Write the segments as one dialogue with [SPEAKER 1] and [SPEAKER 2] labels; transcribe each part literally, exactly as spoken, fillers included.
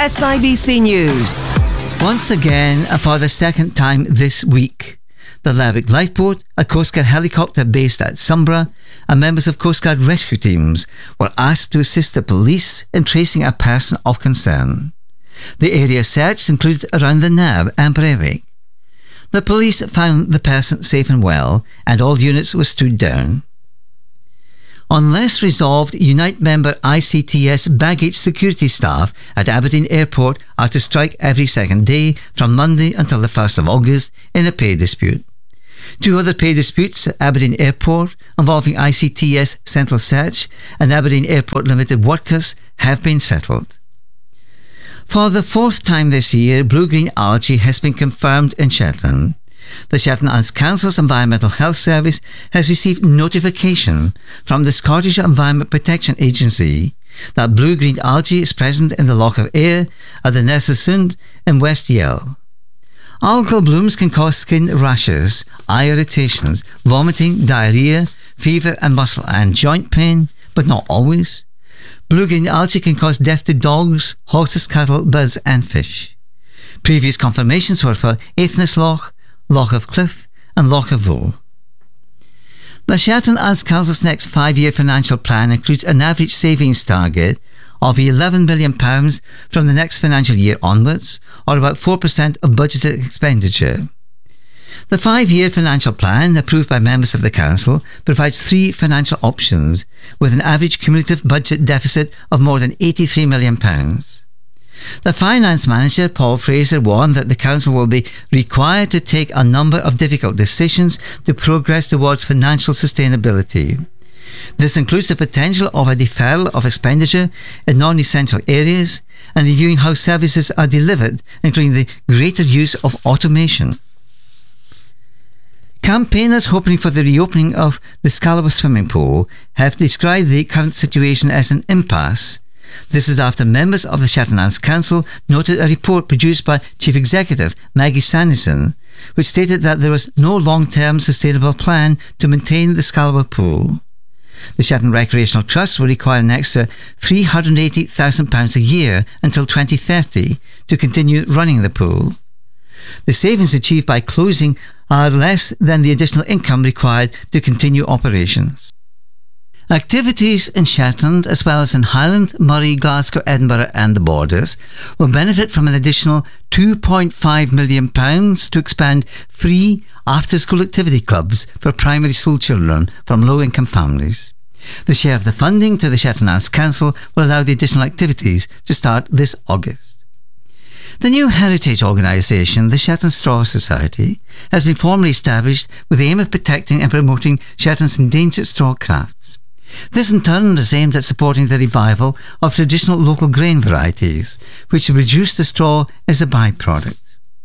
[SPEAKER 1] S I B C News.
[SPEAKER 2] Once again, and for the second time this week, the Lerwick Lifeboat, a Coast Guard helicopter based at Sombra, and members of Coast Guard rescue teams were asked to assist the police in tracing a person of concern. The area searched included around the Nab and Breivik. The police found the person safe and well, and all units were stood down. On less resolved, Unite member I C T S baggage security staff at Aberdeen Airport are to strike every second day from Monday until the first of August in a pay dispute. Two other pay disputes at Aberdeen Airport involving I C T S Central Search and Aberdeen Airport Limited workers have been settled. For the fourth time this year, blue-green algae has been confirmed in Shetland. The Shetland Isles Council's Environmental Health Service has received notification from the Scottish Environment Protection Agency that blue-green algae is present in the Loch of Ayr at the Nersesund in West Yell. Algal blooms can cause skin rashes, eye irritations, vomiting, diarrhea, fever and muscle and joint pain, but not always. Blue-green algae can cause death to dogs, horses, cattle, birds and fish. Previous confirmations were for Aithnes Loch, Loch of Cliff and Loch of Voe. The Shetland Isles Council's next five-year financial plan includes an average savings target of eleven million pounds from the next financial year onwards, or about four percent of budgeted expenditure. The five-year financial plan, approved by members of the Council, provides three financial options, with an average cumulative budget deficit of more than eighty-three million pounds. The finance manager, Paul Fraser, warned that the Council will be required to take a number of difficult decisions to progress towards financial sustainability. This includes the potential of a deferral of expenditure in non-essential areas and reviewing how services are delivered, including the greater use of automation. Campaigners hoping for the reopening of the Scalaba swimming pool have described the current situation as an impasse. This is after members of the Shetland Isles Council noted a report produced by Chief Executive Maggie Sanderson, which stated that there was no long-term sustainable plan to maintain the Scalaba pool. The Shetland Recreational Trust will require an extra three hundred eighty thousand pounds a year until twenty thirty to continue running the pool. The savings achieved by closing are less than the additional income required to continue operations. Activities in Shetland, as well as in Highland, Moray, Glasgow, Edinburgh and the Borders, will benefit from an additional two point five million pounds to expand free after-school activity clubs for primary school children from low-income families. The share of the funding to the Shetland Isles Council will allow the additional activities to start this August. The new heritage organisation, the Shetland Straw Society, has been formally established with the aim of protecting and promoting Shetland's endangered straw crafts. This in turn is aimed at supporting the revival of traditional local grain varieties, which reduce the straw as a byproduct.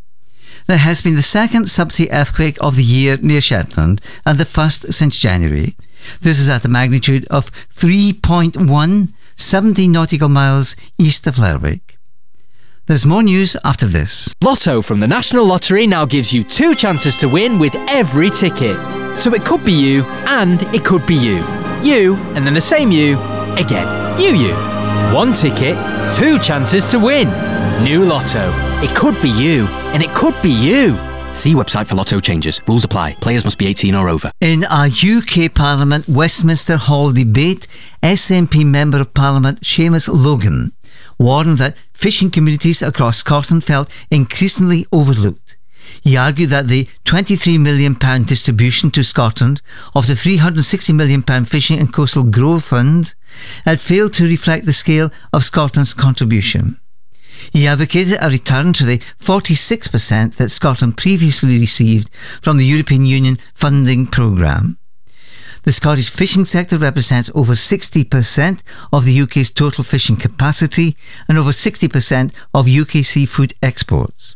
[SPEAKER 2] There has been the second subsea earthquake of the year near Shetland, and the first since January. This is at the magnitude of three point one, seventy nautical miles east of Lerwick. There's more news after this.
[SPEAKER 3] Lotto from the National Lottery now gives you two chances to win with every ticket. So it could be you, and it could be you. You, and then the same you, again. You, you. One ticket, two chances to win. New Lotto. It could be you, and it could be you. See website for Lotto changes. Rules apply. Players must be eighteen or over.
[SPEAKER 2] In a U K Parliament Westminster Hall debate, S N P Member of Parliament Seamus Logan warned that fishing communities across Scotland felt increasingly overlooked. He argued that the twenty-three million pounds distribution to Scotland of the three hundred sixty million pounds Fishing and Coastal Growth Fund had failed to reflect the scale of Scotland's contribution. He advocated a return to the forty-six percent that Scotland previously received from the European Union funding programme. The Scottish fishing sector represents over sixty percent of the U K's total fishing capacity and over sixty percent of U K seafood exports.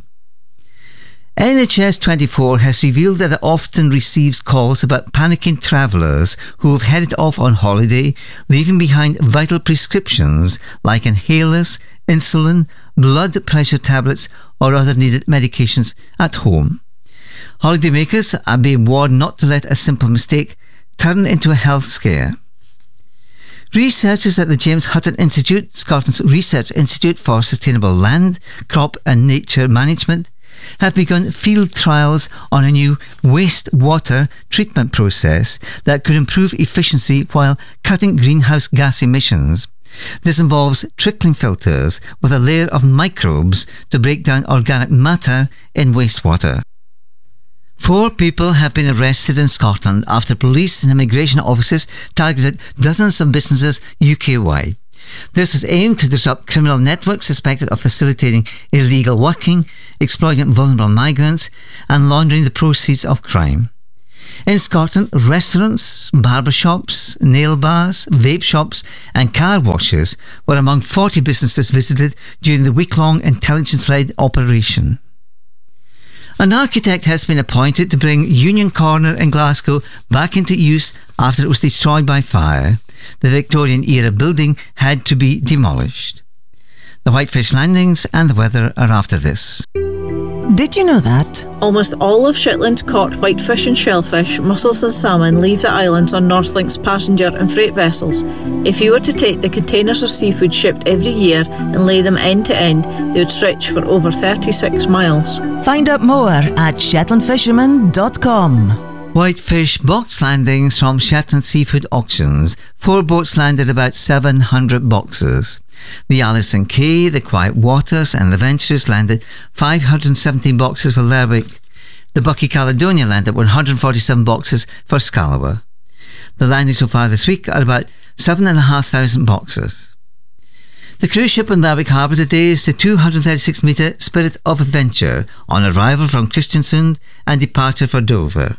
[SPEAKER 2] N H S twenty-four has revealed that it often receives calls about panicking travellers who have headed off on holiday, leaving behind vital prescriptions like inhalers, insulin, blood pressure tablets or other needed medications at home. Holidaymakers are being warned not to let a simple mistake turn into a health scare. Researchers at the James Hutton Institute, Scotland's Research Institute for Sustainable Land, Crop and Nature Management, have begun field trials on a new wastewater treatment process that could improve efficiency while cutting greenhouse gas emissions. This involves trickling filters with a layer of microbes to break down organic matter in wastewater. Four people have been arrested in Scotland after police and immigration officers targeted dozens of businesses U K-wide. This is aimed to disrupt criminal networks suspected of facilitating illegal working, exploiting vulnerable migrants, and laundering the proceeds of crime. In Scotland, restaurants, barber shops, nail bars, vape shops and car washes were among forty businesses visited during the week-long intelligence-led operation. An architect has been appointed to bring Union Corner in Glasgow back into use after it was destroyed by fire. The Victorian-era building had to be demolished. The Whitefish landings and the weather are after this.
[SPEAKER 1] Did you know that?
[SPEAKER 4] Almost all of Shetland's caught whitefish and shellfish, mussels and salmon leave the islands on Northlink's passenger and freight vessels. If you were to take the containers of seafood shipped every year and lay them end to end, they would stretch for over thirty-six miles.
[SPEAKER 1] Find out more at shetland fisherman dot com.
[SPEAKER 2] Whitefish box landings from Shetland Seafood Auctions. Four boats landed about seven hundred boxes. The Alison Kay, the Quiet Waters and the Venturers landed five hundred seventeen boxes for Lerwick. The Bucky Caledonia landed one hundred forty-seven boxes for Scalawa. The landings so far this week are about seven thousand five hundred boxes. The cruise ship in Lerwick Harbour today is the two hundred thirty-six metre Spirit of Adventure on arrival from Kristiansund and departure for Dover.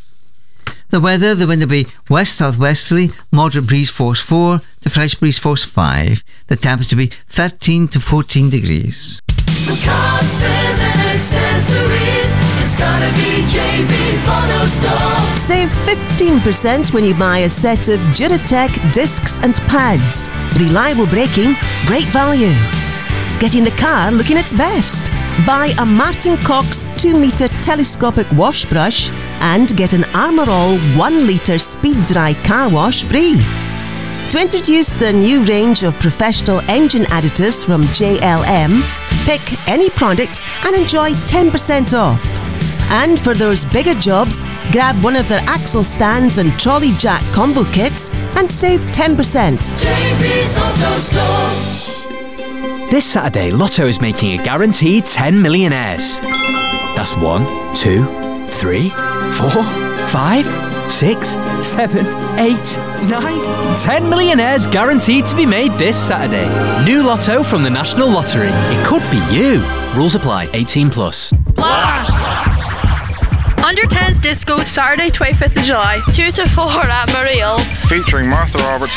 [SPEAKER 2] The weather, the wind will be west-southwesterly, moderate breeze force four to fresh breeze force five. The temperature will be thirteen to fourteen degrees.
[SPEAKER 5] For cars, spares and accessories, it's gotta be J B's Auto Store.
[SPEAKER 1] Save fifteen percent when you buy a set of Duratec discs and pads. Reliable braking, great value. Getting the car looking its best. Buy a Martin Cox two metre telescopic wash brush and get an Armour All one litre speed dry car wash free. To introduce the new range of professional engine additives from J L M, pick any product and enjoy ten percent off. And for those bigger jobs, grab one of their axle stands and trolley jack combo kits and save ten percent.
[SPEAKER 5] J B's Auto Store.
[SPEAKER 3] This Saturday, Lotto is making a guaranteed ten millionaires. That's one, two, three, four, five, six, seven, eight, nine, ten millionaires guaranteed to be made this Saturday. New Lotto from the National Lottery. It could be you. Rules apply. eighteen plus.
[SPEAKER 6] Under tens Disco, Saturday twenty-fifth of July, two to four at Mariel.
[SPEAKER 7] Featuring Martha Roberts